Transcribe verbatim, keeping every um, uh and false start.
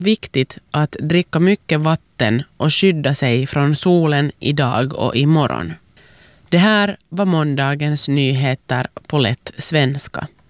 viktigt att dricka mycket vatten och skydda sig från solen idag och imorgon. Det här var måndagens nyheter på lätt svenska.